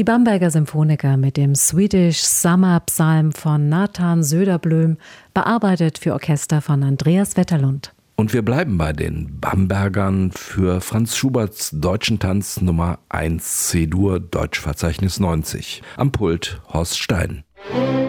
Die Bamberger Symphoniker mit dem Swedish Summer Psalm von Nathan Söderblom, bearbeitet für Orchester von Andreas Wetterlund. Und wir bleiben bei den Bambergern für Franz Schuberts Deutschen Tanz Nummer 1 C-Dur, Deutschverzeichnis 90. Am Pult Horst Stein.